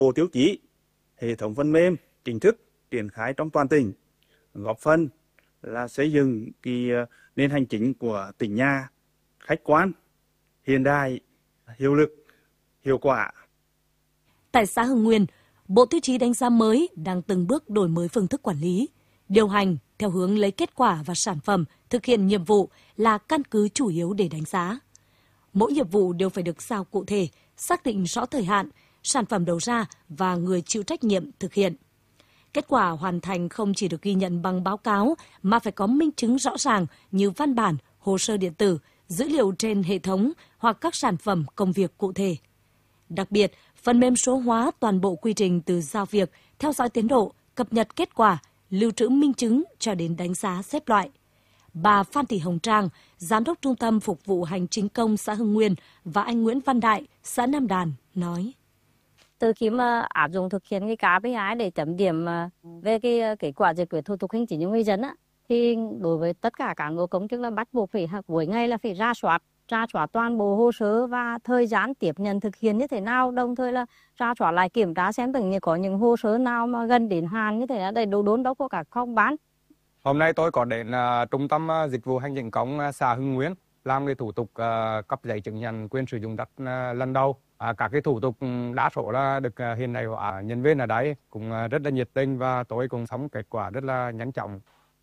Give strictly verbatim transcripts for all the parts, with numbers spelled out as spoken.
Bộ tiêu chí hệ thống phần mềm chính thức triển khai trong toàn tỉnh, góp phần là xây dựng cái nền hành chính của tỉnh nhà khách quan, hiện đại, hiệu lực, hiệu quả. Tại xã Hưng Nguyên, Bộ Tiêu chí đánh giá mới đang từng bước đổi mới phương thức quản lý, điều hành theo hướng lấy kết quả và sản phẩm thực hiện nhiệm vụ là căn cứ chủ yếu để đánh giá. Mỗi nhiệm vụ đều phải được giao cụ thể, xác định rõ thời hạn, sản phẩm đầu ra và người chịu trách nhiệm thực hiện. Kết quả hoàn thành không chỉ được ghi nhận bằng báo cáo mà phải có minh chứng rõ ràng như văn bản, hồ sơ điện tử, dữ liệu trên hệ thống hoặc các sản phẩm công việc cụ thể. Đặc biệt, phần mềm số hóa toàn bộ quy trình từ giao việc, theo dõi tiến độ, cập nhật kết quả, lưu trữ minh chứng cho đến đánh giá xếp loại. Bà Phan Thị Hồng Trang, Giám đốc Trung tâm Phục vụ Hành chính công xã Hưng Nguyên và anh Nguyễn Văn Đại, xã Nam Đàn nói. Từ khi mà áp dụng thực hiện cái ca pê i để chấm điểm về cái kết quả giải quyết thủ tục hành chính cho người dân á, thì đối với tất cả cán bộ công chức là bắt buộc phải cuối ngày là phải ra soát, ra soát toàn bộ hồ sơ và thời gian tiếp nhận thực hiện như thế nào, đồng thời là ra soát lại kiểm tra xem từng có những hồ sơ nào mà gần đến hạn như thế là đầy đủ đôn đốc của các phòng ban. Hôm nay tôi có đến uh, Trung tâm uh, Dịch vụ Hành chính công uh, xã Hưng Nguyên làm cái thủ tục uh, cấp giấy chứng nhận quyền sử dụng đất uh, lần đầu. À, các cái thủ tục đa số là được uh, hiện nay uh, nhân viên ở đấy cũng uh, rất là nhiệt tình và tôi cũng sống kết quả rất là nhanh chóng.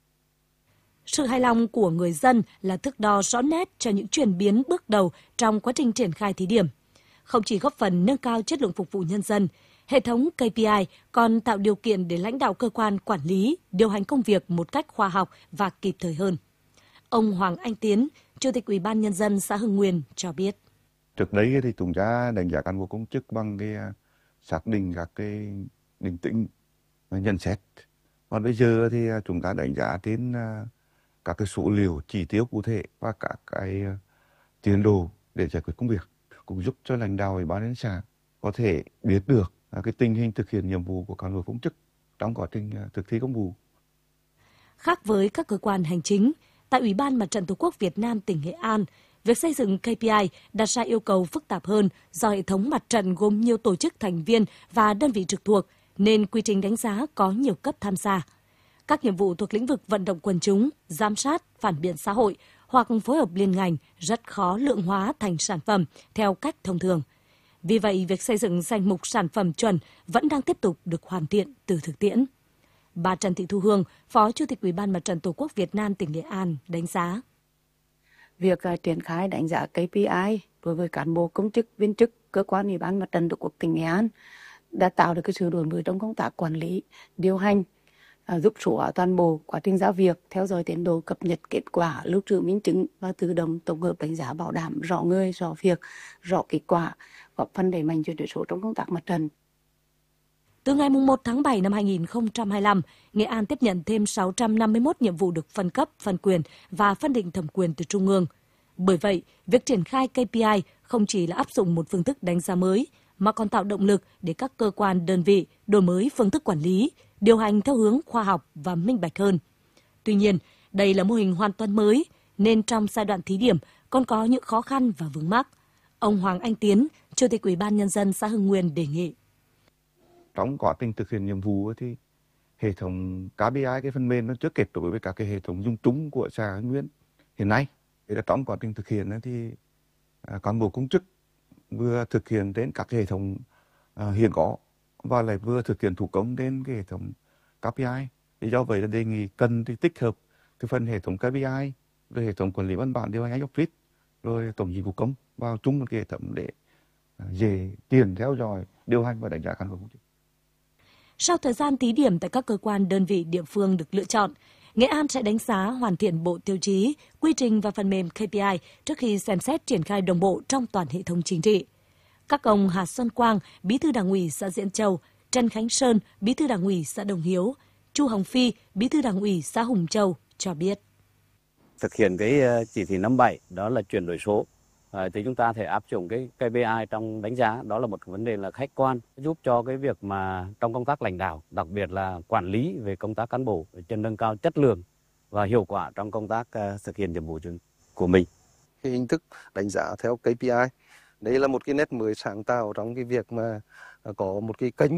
Sự hài lòng của người dân là thước đo rõ nét cho những chuyển biến bước đầu trong quá trình triển khai thí điểm. Không chỉ góp phần nâng cao chất lượng phục vụ nhân dân, hệ thống ca pê i còn tạo điều kiện để lãnh đạo cơ quan quản lý điều hành công việc một cách khoa học và kịp thời hơn. Ông Hoàng Anh Tiến, Chủ tịch Ủy ban Nhân dân xã Hưng Nguyên cho biết. Trước đây thì chúng ta đánh giá cán bộ công chức bằng cái xác định các cái định tính và nhận xét. Còn bây giờ thì chúng ta đánh giá trên các cái số liệu chỉ tiêu cụ thể và các cái tiến độ để giải quyết công việc, cũng giúp cho lãnh đạo Ủy ban nhân dân xã có thể biết được cái tình hình thực hiện nhiệm vụ của cán bộ công chức trong quá trình thực thi công vụ. Khác với các cơ quan hành chính, tại Ủy ban Mặt trận Tổ quốc Việt Nam tỉnh Nghệ An, việc xây dựng ca pê i đặt ra yêu cầu phức tạp hơn do hệ thống mặt trận gồm nhiều tổ chức thành viên và đơn vị trực thuộc, nên quy trình đánh giá có nhiều cấp tham gia. Các nhiệm vụ thuộc lĩnh vực vận động quần chúng, giám sát, phản biện xã hội hoặc phối hợp liên ngành rất khó lượng hóa thành sản phẩm theo cách thông thường. Vì vậy, việc xây dựng danh mục sản phẩm chuẩn vẫn đang tiếp tục được hoàn thiện từ thực tiễn. Bà Trần Thị Thu Hương, Phó Chủ tịch Ủy ban Mặt trận Tổ quốc Việt Nam tỉnh Nghệ An đánh giá. Việc uh, triển khai đánh giá ca pê i đối với cán bộ công chức, viên chức, cơ quan Ủy ban Mặt trận Tổ quốc tỉnh Nghệ An đã tạo được cái sự đổi mới trong công tác quản lý, điều hành, uh, giúp số hóa toàn bộ quá trình giao việc, theo dõi tiến độ, cập nhật kết quả, lưu trữ minh chứng và tự động tổng hợp đánh giá bảo đảm rõ người, rõ việc, rõ kết quả, góp phần đẩy mạnh chuyển đổi số trong công tác mặt trận. Từ ngày mùng một tháng bảy năm hai nghìn không trăm hai mươi lăm, Nghệ An tiếp nhận thêm sáu trăm năm mươi mốt nhiệm vụ được phân cấp, phân quyền và phân định thẩm quyền từ Trung ương. Bởi vậy, việc triển khai ca pê i không chỉ là áp dụng một phương thức đánh giá mới, mà còn tạo động lực để các cơ quan, đơn vị đổi mới phương thức quản lý, điều hành theo hướng khoa học và minh bạch hơn. Tuy nhiên, đây là mô hình hoàn toàn mới, nên trong giai đoạn thí điểm còn có những khó khăn và vướng mắc. Ông Hoàng Anh Tiến, Chủ tịch Ủy ban Nhân dân xã Hưng Nguyên đề nghị. Trong quá trình thực hiện nhiệm vụ thì hệ thống ca pê i, cái phần mềm nó chưa kết nối với các cái hệ thống dùng chung của xã Hưng Nguyên hiện nay. Để là trong quá trình thực hiện thì cán bộ công chức vừa thực hiện đến các hệ thống hiện có và lại vừa thực hiện thủ công đến cái hệ thống ca pê i. Thì do vậy là đề nghị cần thì tích hợp cái phần hệ thống ca pê i, rồi hệ thống quản lý văn bản điều hành office, rồi tổng dịch vụ công vào chung một cái hệ thống để dễ tiền theo dõi, điều hành và đánh giá cán bộ công chức. Sau thời gian thí điểm tại các cơ quan, đơn vị, địa phương được lựa chọn, Nghệ An sẽ đánh giá hoàn thiện bộ tiêu chí, quy trình và phần mềm ca pê i trước khi xem xét triển khai đồng bộ trong toàn hệ thống chính trị. Các ông Hà Xuân Quang, Bí thư Đảng ủy xã Diễn Châu, Trần Khánh Sơn, Bí thư Đảng ủy xã Đồng Hiếu, Chu Hồng Phi, Bí thư Đảng ủy xã Hùng Châu cho biết. Thực hiện cái chỉ thị năm bảy đó là chuyển đổi số. À, thì chúng ta thể áp dụng cái ca pê i trong đánh giá, đó là một vấn đề là khách quan, giúp cho cái việc mà trong công tác lãnh đạo, đặc biệt là quản lý về công tác cán bộ, để nâng cao chất lượng và hiệu quả trong công tác uh, thực hiện nhiệm vụ của mình. Cái hình thức đánh giá theo ca pê i, đây là một cái nét mới sáng tạo trong cái việc mà có một cái kênh